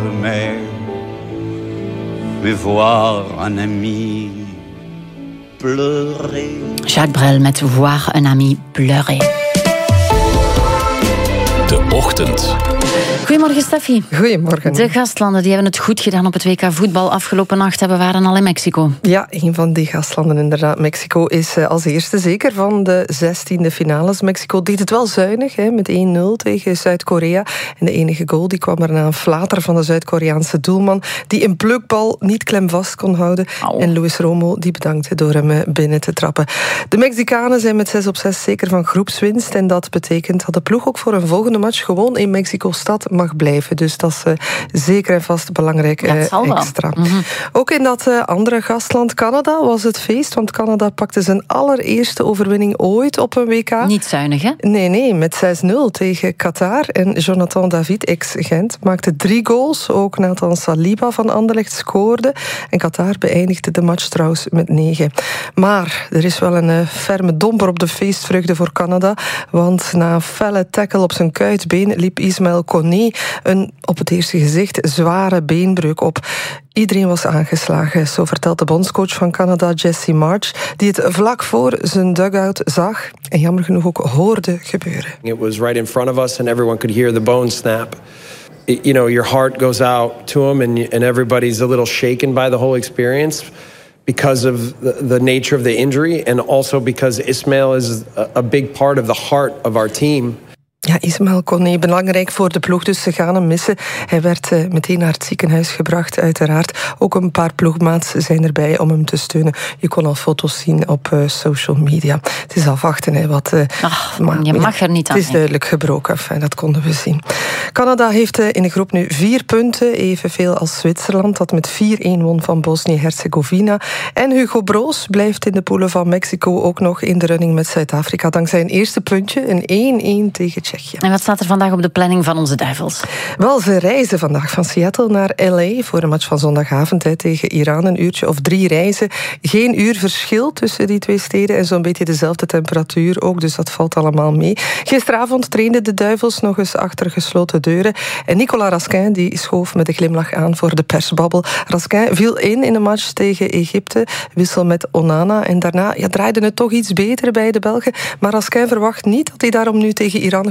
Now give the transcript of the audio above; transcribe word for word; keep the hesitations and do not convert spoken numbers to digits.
Mais, mais voir un ami pleurer. Jacques Brel met Voir un ami pleurer. De Ochtend. Goedemorgen, Steffi. Goedemorgen. De gastlanden die hebben het goed gedaan op het W K voetbal. Afgelopen nacht hebben we waren al in Mexico. Ja, een van die gastlanden inderdaad. Mexico is als eerste zeker van de zestiende finales. Mexico deed het wel zuinig, hè, met één nul tegen Zuid-Korea. En de enige goal die kwam er na een flater van de Zuid-Koreaanse doelman, die een plukbal niet klemvast kon houden. Au. En Luis Romo die bedankte door hem binnen te trappen. De Mexicanen zijn met zes op zes zeker van groepswinst. En dat betekent dat de ploeg ook voor een volgende match gewoon in Mexico-stad mag blijven. Dus dat is uh, zeker en vast belangrijk uh, extra. Mm-hmm. Ook in dat uh, andere gastland, Canada, was het feest. Want Canada pakte zijn allereerste overwinning ooit op een W K. Niet zuinig, hè? Nee, nee, met zes nul tegen Qatar. En Jonathan David, ex-Gent, maakte drie goals. Ook Nathan Saliba van Anderlecht scoorde. En Qatar beëindigde de match trouwens met negen. Maar er is wel een uh, ferme domper op de feestvreugde voor Canada. Want na een felle tackle op zijn kuitbeen liep Ismaël Koné een op het eerste gezicht zware beenbreuk op. Iedereen was aangeslagen, zo vertelt de bondscoach van Canada, Jesse March, die het vlak voor zijn dugout zag en jammer genoeg ook hoorde gebeuren. It was right in front of us and everyone could hear the bone snap. You know, your heart goes out to him and, and everybody's a little shaken by the whole experience because of the, the nature of the injury and also because Ismail is a, a big part of the heart of our team. Ja, Ismaël Koné, belangrijk voor de ploeg, dus ze gaan hem missen. Hij werd uh, meteen naar het ziekenhuis gebracht, uiteraard. Ook een paar ploegmaats zijn erbij om hem te steunen. Je kon al foto's zien op uh, social media. Het is afwachten, hè, wat... Uh, Ach, maar, je mag ja, er niet aan. Het is duidelijk gebroken, enfin, dat konden we zien. Canada heeft uh, in de groep nu vier punten, evenveel als Zwitserland, dat met vier-één won van Bosnië-Herzegovina. En Hugo Broos blijft in de poelen van Mexico ook nog in de running met Zuid-Afrika, dankzij een eerste puntje, een één-één tegen Tsjechië. En wat staat er vandaag op de planning van onze Duivels? Wel, ze reizen vandaag van Seattle naar L A voor een match van zondagavond hè, tegen Iran. Een uurtje of drie reizen. Geen uur verschil tussen die twee steden en zo'n beetje dezelfde temperatuur ook, dus dat valt allemaal mee. Gisteravond trainden de Duivels nog eens achter gesloten deuren en Nicolas Raskin die schoof met een glimlach aan voor de persbabbel. Raskin viel in in een match tegen Egypte, wissel met Onana en daarna ja, draaide het toch iets beter bij de Belgen, maar Raskin verwacht niet dat hij daarom nu tegen Iran